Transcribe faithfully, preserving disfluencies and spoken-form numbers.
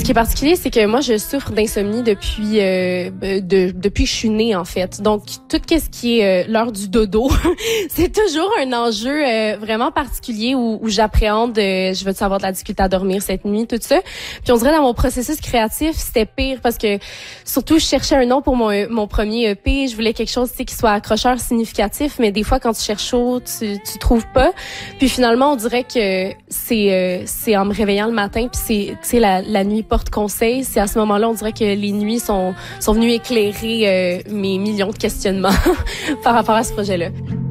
Ce qui est particulier, c'est que moi, je souffre d'insomnie depuis euh, de, depuis que je suis née, en fait. Donc, tout ce qui est euh, l'heure du dodo, c'est toujours un enjeu euh, vraiment particulier où, où j'appréhende, euh, je veux avoir de la difficulté à dormir cette nuit, tout ça. Puis on dirait dans mon processus créatif, c'était pire parce que surtout, je cherchais un nom pour mon, mon premier E P. Je voulais quelque chose, tu sais, qui soit accrocheur, significatif, mais des fois, quand tu cherches chaud, tu, tu trouves pas. Puis finalement, on dirait que c'est euh, c'est en me réveillant le matin, puis c'est, tu sais, la, la nuit porte conseil. C'est à ce moment-là, on dirait que les nuits sont sont venues éclairer euh, mes millions de questionnements par rapport à ce projet-là.